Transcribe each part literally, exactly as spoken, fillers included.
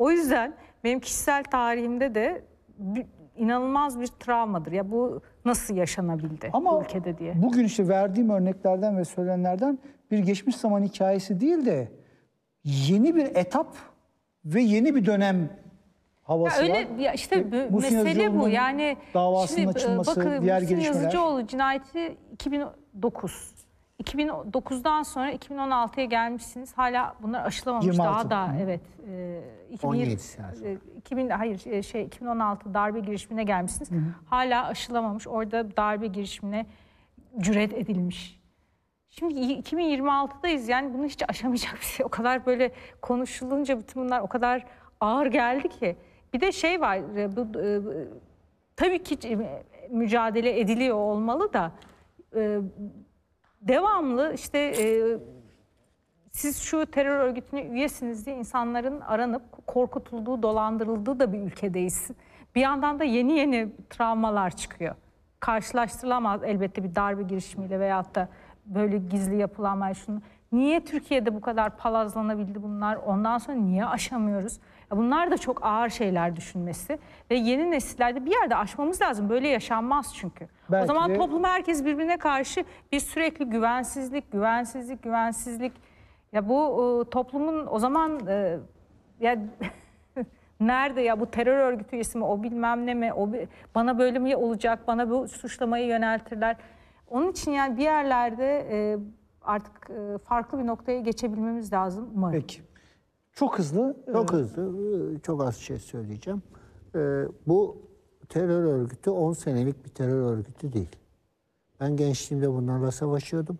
O yüzden benim kişisel tarihimde de bir, inanılmaz bir travmadır. Ya bu nasıl yaşanabildi Ama bu ülkede diye. Bugün işte verdiğim örneklerden ve söylenenlerden bir geçmiş zaman hikayesi değil de yeni bir etap ve yeni bir dönem havası ya var. öyle, ya işte Muhsin mesele bu. Yazıcıoğlu'nun Yani davasının şimdi açılması, bakın, diğer Muhsin gelişmeler. Yazıcıoğlu cinayeti iki bin dokuz. iki bin dokuzdan sonra iki bin on altıya gelmişsiniz. Hala bunlar aşılamamış. yirmi altı. Daha da evet. E, iki bin yirmi, iki bin hayır şey iki bin on altı darbe girişimine gelmişsiniz. Hı hı. Hala aşılamamış. Orada darbe girişimine cüret edilmiş. Şimdi iki bin yirmi altıdayız. Yani bunu hiç aşamayacak bir şey. O kadar böyle konuşulunca bütün bunlar o kadar ağır geldi ki. Bir de şey var. Bu, e, tabii ki mücadele ediliyor olmalı da e, devamlı işte e, siz şu terör örgütüne üyesiniz diye insanların aranıp korkutulduğu, dolandırıldığı da bir ülkedeyiz. Bir yandan da yeni yeni travmalar çıkıyor. Karşılaştırılamaz elbette bir darbe girişimiyle veyahut da böyle gizli yapılanlar şunu. Niye Türkiye'de bu kadar palazlanabildi bunlar? Ondan sonra niye aşamıyoruz? Ya bunlar da çok ağır şeyler düşünmesi. Ve yeni nesillerde bir yerde aşmamız lazım. Böyle yaşanmaz çünkü. Belki o zaman de... toplum herkes birbirine karşı bir sürekli güvensizlik, güvensizlik, güvensizlik. Ya bu e, toplumun o zaman e, ya nerede ya bu terör örgütü üyesi mi, o bilmem ne mi, o bana böyle mi olacak, bana bu suçlamayı yöneltirler. Onun için yani bir yerlerde e, artık e, farklı bir noktaya geçebilmemiz lazım umarım. Peki. Çok hızlı. Çok hızlı, çok az şey söyleyeceğim. Ee, bu terör örgütü on senelik bir terör örgütü değil. Ben gençliğimde bunlarla savaşıyordum.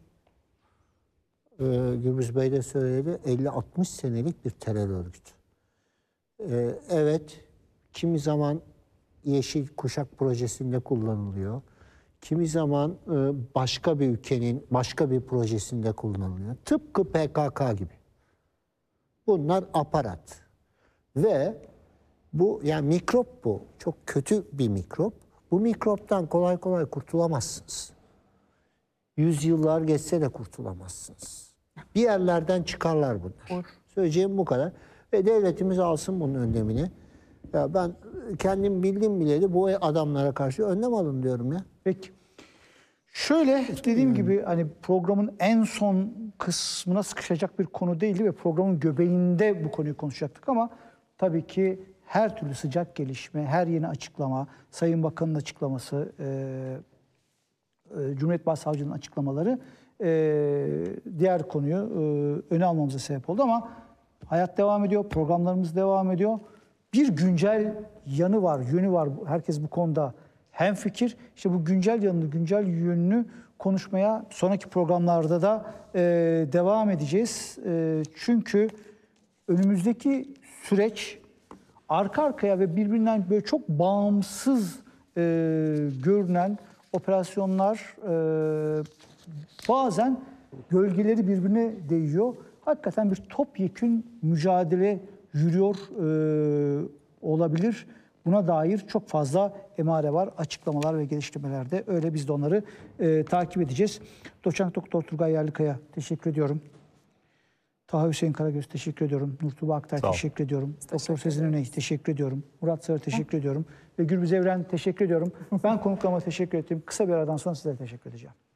Ee, Gürbüz Bey de söyledi, elli altmış senelik bir terör örgütü. Ee, evet, kimi zaman Yeşil Kuşak projesinde kullanılıyor. Kimi zaman başka bir ülkenin başka bir projesinde kullanılıyor. Tıpkı P K K gibi. Bunlar aparat. Ve bu yani mikrop bu. Çok kötü bir mikrop. Bu mikroptan kolay kolay kurtulamazsınız. Yüzyıllar geçse de kurtulamazsınız. Bir yerlerden çıkarlar bunlar. Olur. Söyleyeceğim bu kadar. Ve devletimiz alsın bunun önlemini. Ya ben kendim bildiğim bileli bu adamlara karşı önlem alın diyorum ya. Peki. Şöyle dediğim gibi hani programın en son kısmına sıkışacak bir konu değildi ve programın göbeğinde bu konuyu konuşacaktık ama tabii ki her türlü sıcak gelişme, her yeni açıklama, Sayın Bakan'ın açıklaması, e, e, Cumhuriyet Başsavcılığı'nın açıklamaları e, diğer konuyu e, öne almamıza sebep oldu ama hayat devam ediyor, programlarımız devam ediyor. Bir güncel yanı var, yönü var. Herkes bu konuda hemfikir. İşte bu güncel yanını, güncel yönünü konuşmaya sonraki programlarda da e, devam edeceğiz. E, çünkü önümüzdeki süreç arka arkaya ve birbirinden böyle çok bağımsız e, görünen operasyonlar e, bazen gölgeleri birbirine değiyor. Hakikaten bir topyekün mücadele yürüyor e, olabilir. Buna dair çok fazla emare var, açıklamalar ve geliştirmelerde. Öyle biz de onları e, takip edeceğiz. Doçent Doktor Turgay Yerlikaya teşekkür ediyorum. Taha Hüseyin Karagöz teşekkür ediyorum. Nurtuba Aktay teşekkür ediyorum. Doktor Sezin Öney teşekkür ediyorum. Murat Sığır teşekkür ediyorum. Ve Gürbüz Evren teşekkür ediyorum. Ben konuklarıma teşekkür ettim. Kısa bir aradan sonra sizlere teşekkür edeceğim.